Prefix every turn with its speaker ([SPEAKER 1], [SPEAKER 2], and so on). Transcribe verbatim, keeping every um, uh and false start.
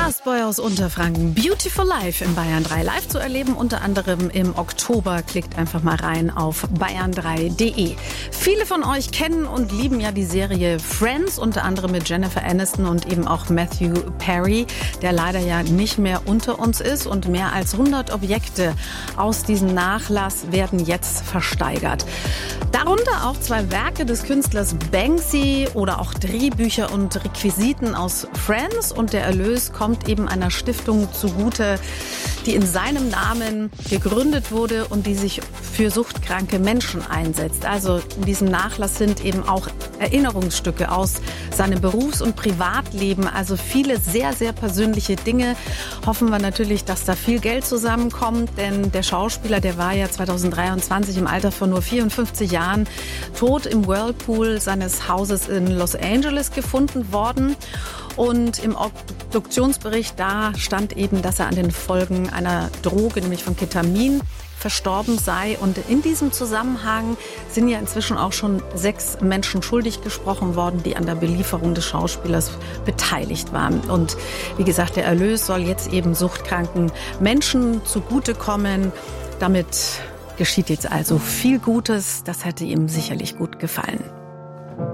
[SPEAKER 1] Lastboy aus Unterfranken. Beautiful Life in Bayern drei live zu erleben, unter anderem im Oktober. Klickt einfach mal rein auf bayern drei punkt de. Viele von euch kennen und lieben ja die Serie Friends, unter anderem mit Jennifer Aniston und eben auch Matthew Perry, der leider ja nicht mehr unter uns ist. Und mehr als hundert Objekte aus diesem Nachlass werden jetzt versteigert. Darunter auch zwei Werke des Künstlers Banksy oder auch Drehbücher und Requisiten aus Friends. Und der Erlös kommt eben einer Stiftung zugute, die in seinem Namen gegründet wurde und die sich für suchtkranke Menschen einsetzt. Also in diesem Nachlass sind eben auch Erinnerungsstücke aus seinem Berufs- und Privatleben. Also viele sehr, sehr persönliche Dinge. Hoffen wir natürlich, dass da viel Geld zusammenkommt, denn der Schauspieler, der war ja zweitausenddreiundzwanzig im Alter von nur vierundfünfzig Jahren tot im Whirlpool seines Hauses in Los Angeles gefunden worden. Und im Obduktionsbericht da stand eben, dass er an den Folgen einer Droge, nämlich von Ketamin, verstorben sei. Und in diesem Zusammenhang sind ja inzwischen auch schon sechs Menschen schuldig gesprochen worden, die an der Belieferung des Schauspielers beteiligt waren. Und wie gesagt, der Erlös soll jetzt eben suchtkranken Menschen zugutekommen. Damit geschieht jetzt also viel Gutes. Das hätte ihm sicherlich gut gefallen.